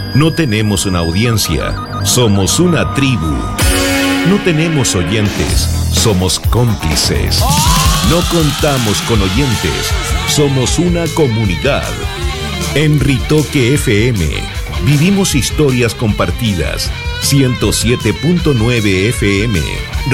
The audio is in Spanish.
No tenemos una audiencia, somos una tribu. No tenemos oyentes, somos cómplices. No contamos con oyentes, somos una comunidad. En Ritoque FM, vivimos historias compartidas. 107.9 FM.